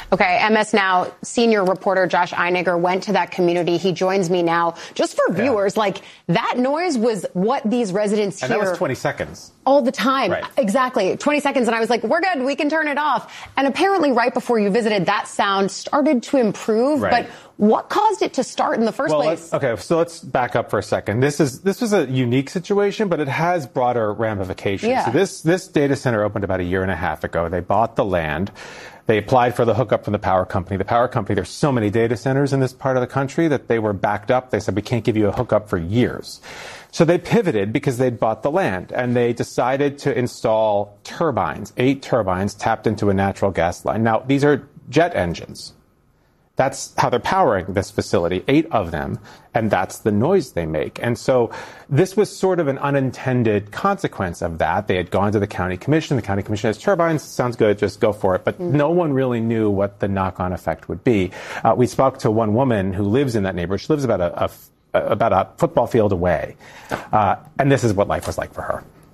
Okay, MS Now senior reporter Josh Einiger went to that community. He joins me now. Just for viewers, like that noise was what these residents hear. And that was 20 seconds. All the time. Right. Exactly. 20 seconds. And I was like, we're good. We can turn it off. And apparently right before you visited, that sound started to improve. Right. But what caused it to start in the first place? So let's back up for a second. This was a unique situation, but it has broader ramifications. Yeah. So this data center opened about a year and a half ago. They bought the land. They applied for the hookup from the power company. The power company, there's so many data centers in this part of the country that they were backed up. They said, we can't give you a hookup for years. So they pivoted because they'd bought the land, and they decided to install turbines, 8 turbines tapped into a natural gas line. Now, these are jet engines. That's how they're powering this facility, 8 of them, and that's the noise they make. And so this was sort of an unintended consequence of that. They had gone to the county commission. The county commission has turbines. Sounds good. Just go for it. But no one really knew what the knock-on effect would be. We spoke to one woman who lives in that neighborhood. She lives about a football field away. And this is what life was like for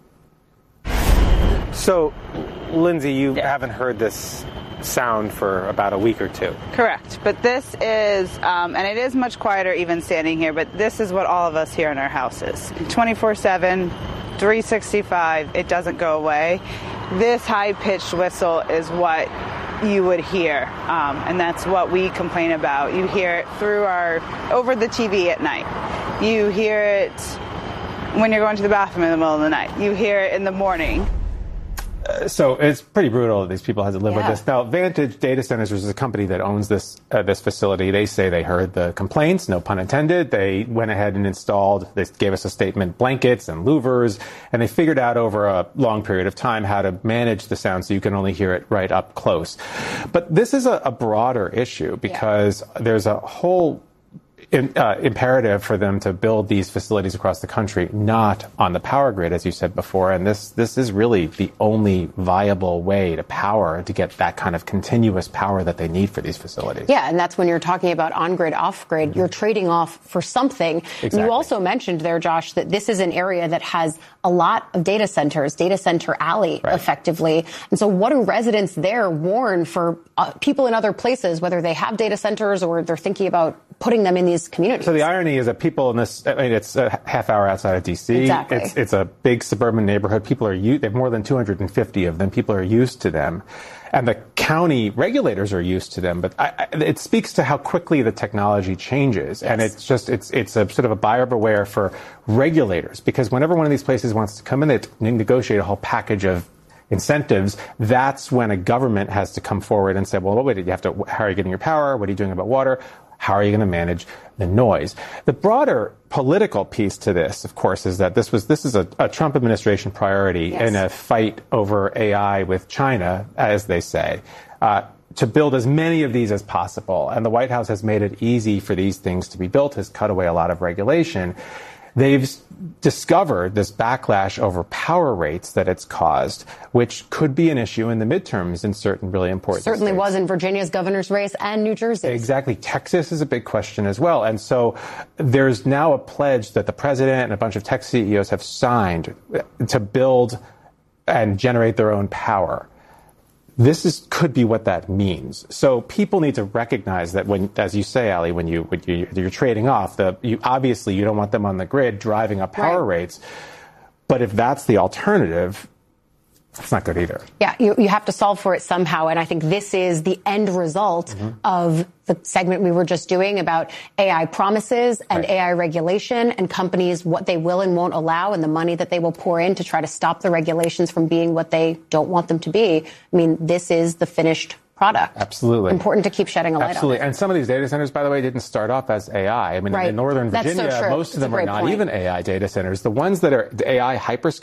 her. So, Lindsay, you haven't heard this sound for about a week or two. Correct. But this is, and it is much quieter even standing here, but this is what all of us hear in our houses. 24/7, 365, it doesn't go away. This high-pitched whistle is what you would hear, and that's what we complain about. You hear it over the TV at night. You hear it when you're going to the bathroom in the middle of the night. You hear it in the morning. So it's pretty brutal that these people had to live with this. Now, Vantage Data Centers is a company that owns this facility. They say they heard the complaints, no pun intended. They went ahead and installed, they gave us a statement, blankets and louvers, and they figured out over a long period of time how to manage the sound so you can only hear it right up close. But this is a broader issue because there's a whole imperative for them to build these facilities across the country, not on the power grid, as you said before. And this is really the only viable way to get that kind of continuous power that they need for these facilities. Yeah, and that's when you're talking about on-grid, off-grid. You're trading off for something. Exactly. You also mentioned there, Josh, that this is an area that has a lot of data centers, Data Center Alley, effectively. And so what do residents there warn for people in other places, whether they have data centers or they're thinking about putting them in these communities? So the irony is that people in this, it's a half hour outside of D.C. Exactly. It's a big suburban neighborhood. They have more than 250 of them. People are used to them. And the county regulators are used to them. But it speaks to how quickly the technology changes. Yes. And it's a sort of a buyer beware for regulators. Because whenever one of these places wants to come in, they negotiate a whole package of incentives. That's when a government has to come forward and say, well, wait, how are you getting your power? What are you doing about water? How are you going to manage the noise? The broader political piece to this, of course, is that this is a Trump administration priority in a fight over AI with China, as they say, to build as many of these as possible. And the White House has made it easy for these things to be built, has cut away a lot of regulation. They've discovered this backlash over power rates that it's caused, which could be an issue in the midterms in certain really important states. Certainly was in Virginia's governor's race and New Jersey. Exactly. Texas is a big question as well. And so there's now a pledge that the president and a bunch of tech CEOs have signed to build and generate their own power. This could be what that means. So people need to recognize that when, as you say, Ali, when you're trading off, obviously you don't want them on the grid driving up power rates. But if that's the alternative, it's not good either. Yeah, you have to solve for it somehow. And I think this is the end result of the segment we were just doing about AI promises and AI regulation and companies, what they will and won't allow and the money that they will pour in to try to stop the regulations from being what they don't want them to be. I mean, this is the finished product. Absolutely. Important to keep shedding a light on it. And some of these data centers, by the way, didn't start off as AI. I mean, in Northern Virginia, most of them are not even AI data centers. The ones that are the AI hyperscalers,